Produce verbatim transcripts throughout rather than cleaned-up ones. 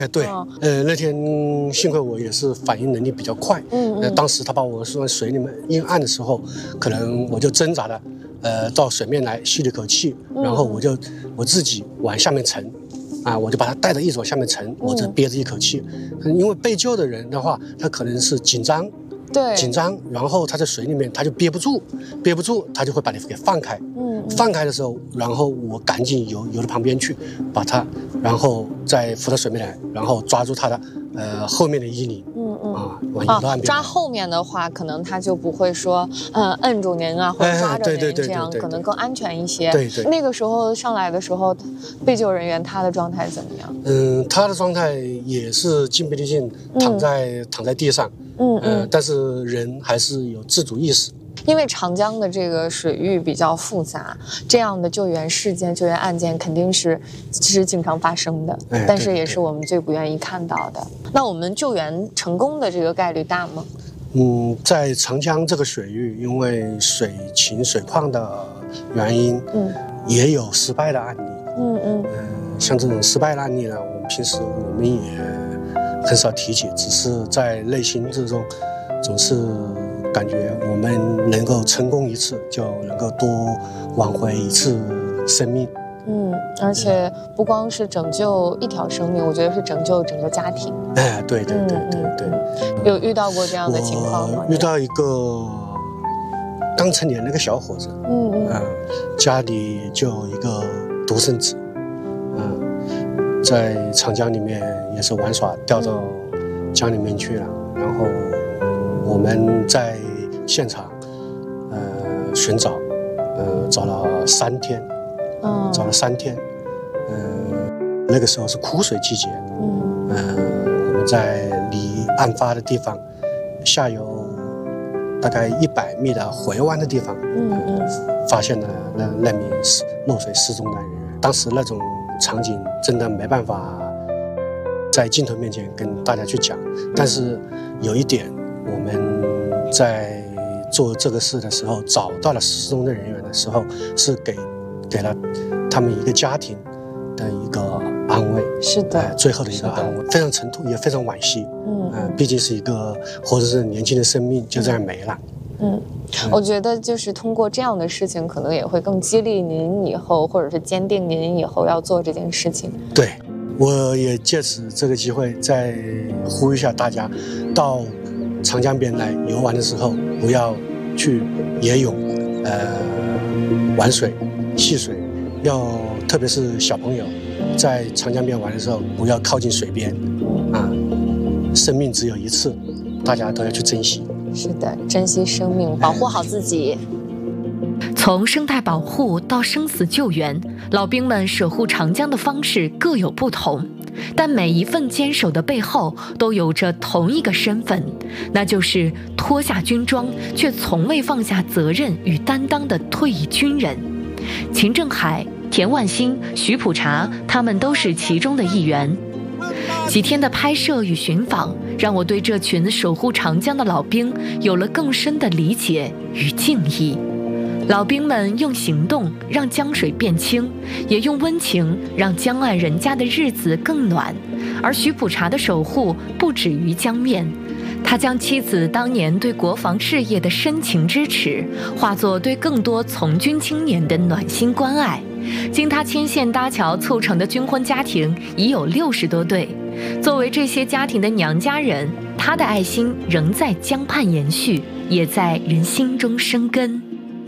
哎，对，嗯、呃，那天幸亏我也是反应能力比较快，嗯嗯，呃，当时他把我送到水里面一按的时候，可能我就挣扎了，呃，到水面来吸了一口气，然后我就我自己往下面沉，啊，我就把他带着一直往下面沉，我就憋着一口气，嗯、因为被救的人的话，他可能是紧张。 对， 紧张，然后他在水里面他就憋不住，憋不住，他就会把你给放开。嗯，放开的时候，然后我赶紧游游到旁边去，把他，然后再浮到水面来，然后抓住他的呃后面的衣领。嗯嗯啊，往游到岸边。 抓后面的话，可能他就不会说呃摁住您啊，或者抓着您，这样可能更安全一些。 对对。 那个时候上来的时候，被救人员他的状态怎么样？ 嗯，他的状态也是筋疲力尽，躺在、嗯、躺在地上。嗯嗯、呃，但是人还是有自主意识。 因为长江的这个水域比较复杂，这样的救援事件、救援案件肯定是其实经常发生的，哎、但是也是我们最不愿意看到的。那我们救援成功的这个概率大吗？ 嗯，在长江这个水域，因为水情水况的原因，嗯，也有失败的案例。嗯嗯，呃，像这种失败的案例呢，我们平时我们也很少提起，只是在内心之中，总是感觉我们能够成功一次，就能够多挽回一次生命。 嗯，而且不光是拯救一条生命，我觉得是拯救整个家庭。 哎，对对对对对。 嗯、有遇到过这样的情况吗？ 遇到一个刚成年那个小伙子，嗯嗯、呃，家里就有一个独生子，嗯、呃，在长江里面也是玩耍，掉到江里面去了。然后我们在现场，呃，寻找，呃，找了三天，嗯，找了三天，呃，那个时候是枯水季节，嗯，呃，我们在离案发的地方下游大概一百米的回湾的地方，嗯嗯，发现了那那名失落水失踪的人员。当时那种场景真的没办法在镜头面前跟大家去讲，但是有一点，我们在做这个事的时候，找到了失踪的人员的时候，是给给了他们一个家庭的一个安慰。 是的， 呃、最后的一个安慰，非常沉痛，也非常惋惜。嗯，呃，毕竟是一个或者是年轻的生命就这样没了。 嗯，嗯我觉得就是通过这样的事情，可能也会更激励您以后，或者是坚定您以后要做这件事情。 对，我也借此这个机会再呼吁一下大家，到长江边来游玩的时候，不要去野泳，呃，玩水、戏水，要特别是小朋友在长江边玩的时候，不要靠近水边，啊，生命只有一次，大家都要去珍惜。 是的，珍惜生命，保护好自己。 从生态保护到生死救援，老兵们守护长江的方式各有不同，但每一份坚守的背后都有着同一个身份，那就是脱下军装却从未放下责任与担当的退役军人。秦正海、田万兴、徐普查，他们都是其中的一员。几天的拍摄与寻访，让我对这群守护长江的老兵有了更深的理解与敬意。老兵们用行动让江水变清，也用温情让江岸人家的日子更暖。而徐普查的守护不止于江面，他将妻子当年对国防事业的深情支持，化作对更多从军青年的暖心关爱。经他牵线搭桥促成的军婚家庭已有六十多对。作为这些家庭的娘家人，他的爱心仍在江畔延续，也在人心中生根。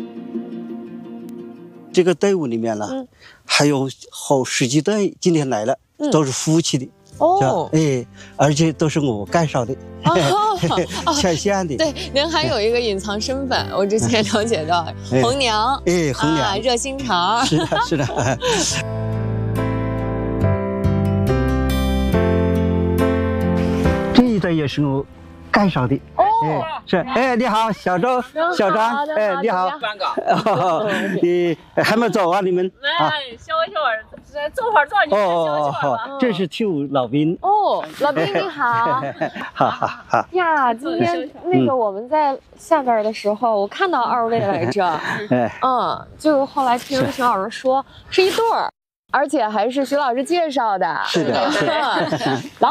这个队伍里面呢，嗯、还有好十几对今天来了，嗯、都是夫妻的。哦，哎，而且都是我介绍的， 哦， 牵线的。 对，您还有一个隐藏身份，我之前了解到，哎、红娘， 哎，红娘， 啊、热心肠。 是的，是的。这一对也是我介绍的。哦，哎、是，哎，你好，小周，小张，哎，你好，哦，你还没走啊？你们？ 哎，小小儿子。走会儿走，你哦哦，这是替我老兵哦，老兵你好， 好好好呀，今天那个我们在下边的时候，我看到二位来着，嗯，就后来听徐老师说是一对儿，而且还是徐老师介绍的， 是的，是的。